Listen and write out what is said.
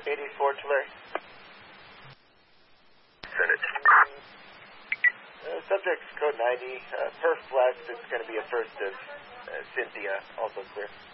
84 Tulare. Send it. Subject's code 90. Perf West, it's going to be a first of Cynthia, also clear.